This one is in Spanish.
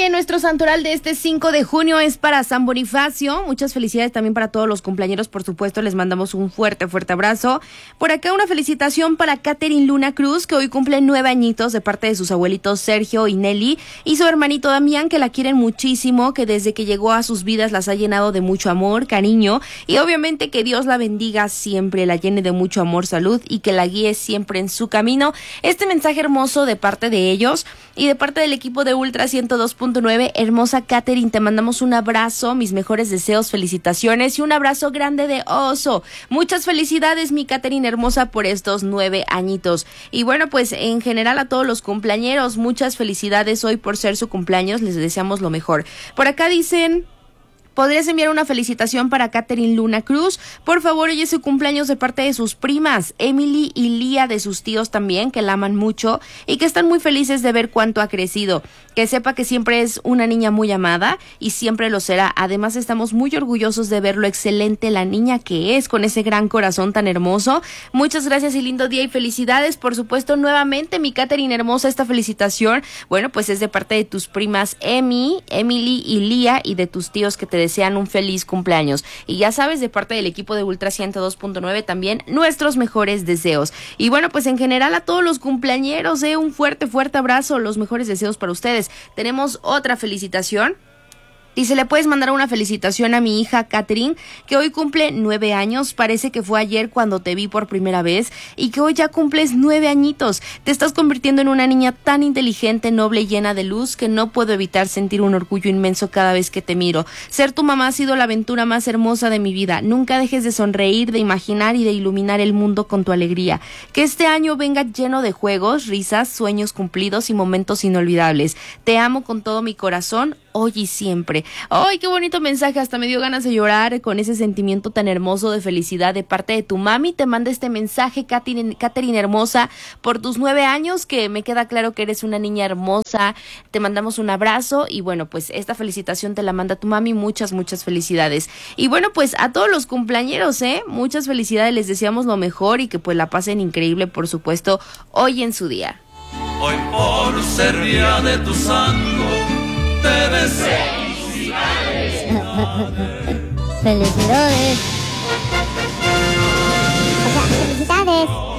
bien, nuestro santoral de este 5 de junio es para San Bonifacio. Muchas felicidades también para todos los cumpleañeros, por supuesto, les mandamos un fuerte abrazo. Por acá una felicitación para Catherine Luna Cruz, que hoy cumple 9 añitos de parte de sus abuelitos Sergio y Nelly, y su hermanito Damián, que la quieren muchísimo, que desde que llegó a sus vidas las ha llenado de mucho amor, cariño, y obviamente que Dios la bendiga siempre, la llene de mucho amor, salud, y que la guíe siempre en su camino. Este mensaje hermoso de parte de ellos y de parte del equipo de Ultra 102.9, hermosa Catherine, te mandamos un abrazo, mis mejores deseos, felicitaciones y un abrazo grande de oso. Muchas felicidades, mi Catherine hermosa, por estos 9 añitos. Y bueno, pues en general a todos los cumpleañeros, muchas felicidades hoy por ser su cumpleaños, les deseamos lo mejor. Por acá dicen: ¿podrías enviar una felicitación para Catherine Luna Cruz? Por favor, hoy es su cumpleaños de parte de sus primas, Emily y Lía, de sus tíos también, que la aman mucho y que están muy felices de ver cuánto ha crecido. Que sepa que siempre es una niña muy amada y siempre lo será. Además, estamos muy orgullosos de ver lo excelente la niña que es, con ese gran corazón tan hermoso. Muchas gracias y lindo día y felicidades. Por supuesto, nuevamente, mi Catherine hermosa, esta felicitación, bueno, pues es de parte de tus primas Emily y Lía, y de tus tíos que te desean un feliz cumpleaños. Y ya sabes, de parte del equipo de Ultra 102.9 también nuestros mejores deseos. Y bueno, pues en general a todos los cumpleañeros, un fuerte abrazo, los mejores deseos para ustedes. Tenemos otra felicitación. Dice: le puedes mandar una felicitación a mi hija Catherine, que hoy cumple 9 años. Parece que fue ayer cuando te vi por primera vez y que hoy ya cumples 9 añitos. Te estás convirtiendo en una niña tan inteligente, noble y llena de luz que no puedo evitar sentir un orgullo inmenso cada vez que te miro. Ser tu mamá ha sido la aventura más hermosa de mi vida. Nunca dejes de sonreír, de imaginar y de iluminar el mundo con tu alegría. Que este año venga lleno de juegos, risas, sueños cumplidos y momentos inolvidables. Te amo con todo mi corazón, hoy y siempre. ¡Ay, qué bonito mensaje! Hasta me dio ganas de llorar con ese sentimiento tan hermoso de felicidad de parte de tu mami. Te manda este mensaje, Catherine hermosa, por tus 9 años, que me queda claro que eres una niña hermosa. Te mandamos un abrazo y bueno, pues esta felicitación te la manda tu mami. Muchas felicidades. Y bueno, pues a todos los cumpleañeros, muchas felicidades, les deseamos lo mejor y que pues la pasen increíble, por supuesto, hoy en su día. Hoy por ser día de tu santo te deseo felicidades. O sea, felicidades.